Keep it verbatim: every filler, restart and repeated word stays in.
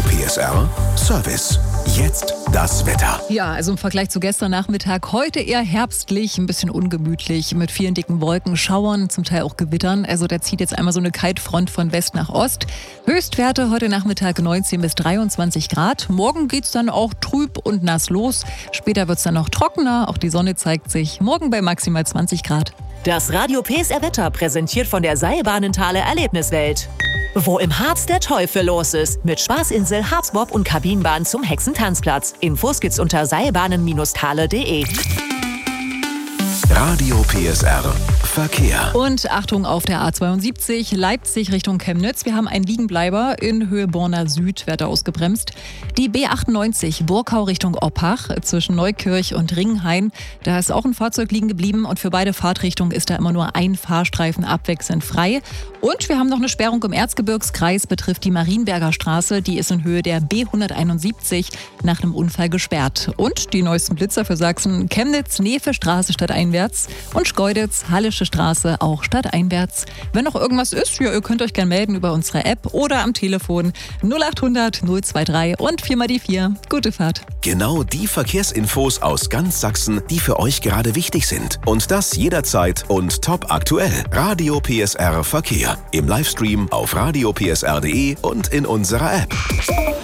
P S R Service. Jetzt das Wetter. Ja, also im Vergleich zu gestern Nachmittag heute eher herbstlich, ein bisschen ungemütlich mit vielen dicken Wolken, Schauern, zum Teil auch Gewittern. Also da zieht jetzt einmal so eine Kaltfront von West nach Ost. Höchstwerte heute Nachmittag neunzehn bis dreiundzwanzig Grad. Morgen geht's dann auch trüb und nass los. Später wird's dann noch trockener. Auch die Sonne zeigt sich. Morgen bei maximal zwanzig Grad. Das Radio P S R Wetter präsentiert von der Seilbahnenthaler Erlebniswelt. Wo im Harz der Teufel los ist. Mit Spaßinsel, Harzbob und Kabinenbahn zum Hexentanzplatz. Infos gibt's unter seilbahnen Thaler punkt de. Radio P S R Verkehr. Und Achtung auf der A zweiundsiebzig, Leipzig Richtung Chemnitz. Wir haben einen Liegenbleiber in Höhe Borna Süd, wird ausgebremst. Die B achtundneunzig, Burkau Richtung Oppach, zwischen Neukirch und Ringhain. Da ist auch ein Fahrzeug liegen geblieben und für beide Fahrtrichtungen ist da immer nur ein Fahrstreifen abwechselnd frei. Und wir haben noch eine Sperrung im Erzgebirgskreis, betrifft die Marienberger Straße. Die ist in Höhe der B hunderteinundsiebzig nach einem Unfall gesperrt. Und die neuesten Blitzer für Sachsen: Chemnitz, Nefe Straße stadteinwärts und Schkeuditz, Hallische Straße auch stadteinwärts. Wenn noch irgendwas ist, ja, ihr könnt euch gerne melden über unsere App oder am Telefon null achthundert null dreiundzwanzig und vier mal die vier. Gute Fahrt. Genau die Verkehrsinfos aus ganz Sachsen, die für euch gerade wichtig sind. Und das jederzeit und top aktuell. Radio P S R Verkehr. Im Livestream auf radio p s r punkt de und in unserer App.